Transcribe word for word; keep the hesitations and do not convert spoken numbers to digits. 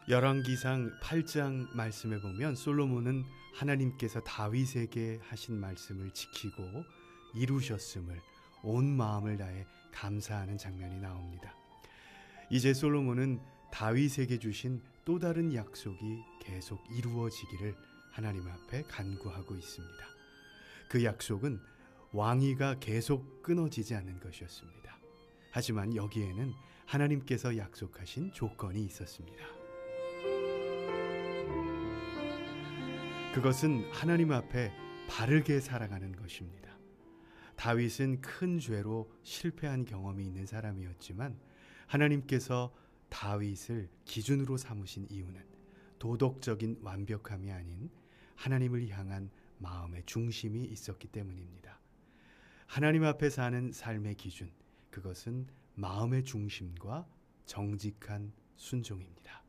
열왕기상 팔 장 말씀에 보면 솔로몬은 하나님께서 다윗에게 하신 말씀을 지키고 이루셨음을 온 마음을 다해 감사하는 장면이 나옵니다. 이제 솔로몬은 다윗에게 주신 또 다른 약속이 계속 이루어지기를 하나님 앞에 간구하고 있습니다. 그 약속은 왕위가 계속 끊어지지 않는 것이었습니다. 하지만 여기에는 하나님께서 약속하신 조건이 있었습니다. 그것은 하나님 앞에 바르게 살아가는 것입니다. 다윗은 큰 죄로 실패한 경험이 있는 사람이었지만 하나님께서 다윗을 기준으로 삼으신 이유는 도덕적인 완벽함이 아닌 하나님을 향한 마음의 중심이 있었기 때문입니다. 하나님 앞에 사는 삶의 기준, 그것은 마음의 중심과 정직한 순종입니다.